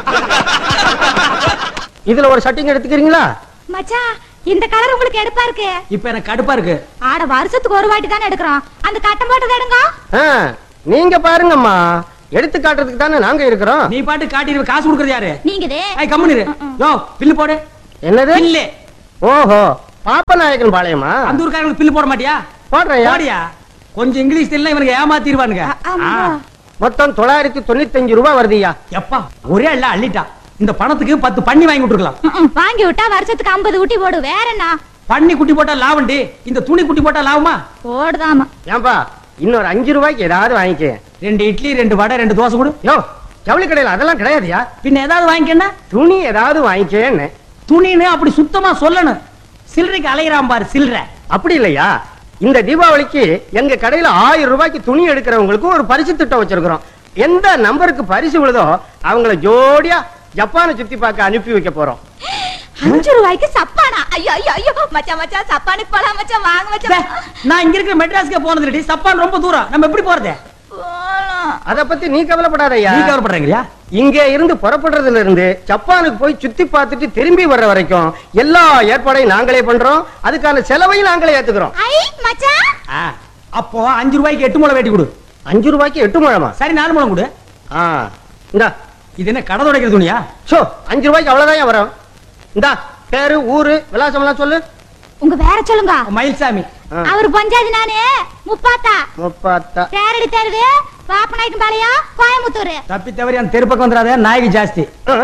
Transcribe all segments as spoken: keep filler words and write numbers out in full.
இதுல ஒரு ஷர்ட்டிங் எடுத்துக்கிறீங்களா? மச்சான், இந்த கலர் உங்களுக்கு எடுப்பா இருக்கு. இப்ப எனக்கு கடுப்பா இருக்கு. ஆட வருஷத்துக்கு ஒரு வாட்டி தானே எடுக்கிறோம். அந்த கட்டம் போட்டது எடுங்க. நீங்க பாருங்கம்மா, எடுத்து காட்டுறதுக்கு தானே நாங்க இருக்கிறோம். நீ பாட்டு காட்டிடுவ, காசு கொடுக்கறது யாரு? நீங்கதே. ஐய் கம்முனிரு. யோ பில்லு போடு. என்னது பில்லு? ஓஹோ, பாப்பநாயக்கன் பாளையமா? அந்த ஊர்க்காரங்களுக்கு பில்லு போட மாட்டியா? போடுறேன். போடியா. கொஞ்சம் இங்கிலீஷ் தெரியல, இவனுக்கு ஏமாத்திடுவானுங்க. மொத்தம் தொள்ளாயிரத்தி தொண்ணூத்தி அஞ்சு ரூபாய் வருதுயா. எப்பா ஒரே இல்ல அள்ளிட்டா. இந்த பணத்துக்கு பத்து பண்ணி வாங்கி விட்டுருக்கலாம். வாங்கி விட்டா வருஷத்துக்கு ஐம்பது ஊட்டி போடு. வேற என்ன? பண்ணி குட்டி போட்டா லாபண்டி, இந்த துணி குட்டி போட்டா லாபமா? போடுதாமா. ஏன்பா இன்னொரு அஞ்சு ரூபாய்க்கு ஏதாவது வாங்கிக்க. ரெண்டு இட்லி, ரெண்டு வடை, ரெண்டு தோசை கொடு. யோ, ஜவுளி கடையில அதெல்லாம் கிடையாதுயா. பின்ன ஏதாவது வாங்கிக்கன்னா? துணி ஏதாவது வாங்கிக்கேன்னு. துணின்னு அப்படி சுத்தமா சொல்லணும். சில்லறைக்கு அலையிறான் பாரு சில்லற. அப்படி இல்லையா, இந்த தீபாவளிக்கு எங்க கடையில ஆயிரம் ரூபாய்க்கு துணி எடுக்கிறவங்களுக்கு ஒரு பரிசு திட்டம் வச்சிருக்கிறோம். எந்த நம்பருக்கு பரிசு விழுதோ அவங்கள ஜோடியா ஜப்பானை சுத்தி பார்க்க அனுப்பி வைக்க போறோம். அஞ்சு ரூபாய்க்கு சப்பானா? ஐயோ ஐயோ ஐயோ மச்சான் மச்சான், சப்பானுக்கு போலாம் மச்சான். வாங்க மச்சான். நான் இங்க இருக்கிற மெட்ராஸ்க்கு போனது இல்லடி. சப்பான் ரொம்ப தூரம், நம்ம எப்படி போறது? அத பத்தி நீ கவலைப்படாதயா. நீ கவலைப்படுறீங்களா? இங்க இருந்து புறப்படுறதுல இருந்து ஜப்பானுக்கு போய் சுத்தி பார்த்துட்டு திரும்பி வர்ற வரைக்கும் எல்லா ஏற்பாடையும் நாங்களே பண்றோம். அதுக்கான செலவையும் நாங்களே ஏத்துக்கிறோம். ஐ மச்சான், அப்போ அஞ்சு ரூபாய்க்கு எட்டு முளை வெட்டி கொடு. அஞ்சு ரூபாய்க்கு எட்டு முழமா? சரி, நாலு முளம் கொடு. இந்தா. இது என்ன கடை துடைக்கிற துணியா? சோ, அஞ்சு ரூபாய்க்கு அவ்வளவுதான் வரும். இந்தா, பேரு ஊரு விலாசம் எல்லாம் சொல்லு. உங்க வேற சொல்லுங்க. மயில்சாமி. அவர் பஞ்சாதி நானே. முப்பாத்தா. முப்பாத்தா. தேரடி தேருது. பாப்பநாயக்கன் பாளையம், கோயம்புத்தூர். தப்பி தவறி அந்த தெருப்பக்கம் வந்துடாத, நாய்க்கு ஜாஸ்தி.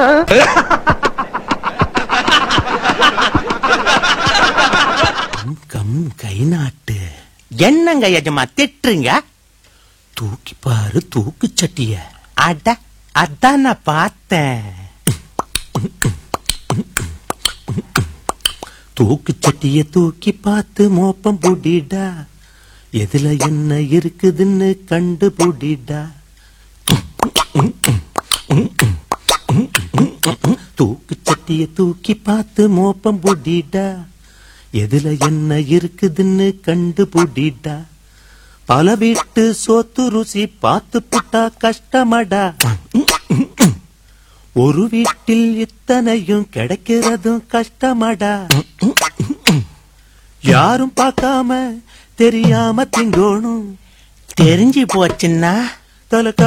கம் கை நாட்டு. என்னங்க எஜமா திட்டுறீங்க? தூக்கி பாரு தூக்கு சட்டிய. அட அதான் நான் பார்த்தேன். தூக்கு சட்டிய தூக்கி பார்த்து மோப்பம் புடிடா. எதுல என்ன இருக்குதுன்னு கண்டு புடிடா. தூக்கு சட்டிய தூக்கி பார்த்து மோப்பம் புடிடா. எதுல என்ன இருக்குதுன்னு கண்டு புடிடா. பல வீட்டு சோத்து ருசி பார்த்து புட்டா கஷ்டமடா. ஒரு வீட்டில் இத்தனையும் கிடைக்கிறதும் கஷ்டமடா. யாரும் பார்க்காம தெரியாம திங்கோணும். தெரிஞ்சு போச்சுன்னா தலை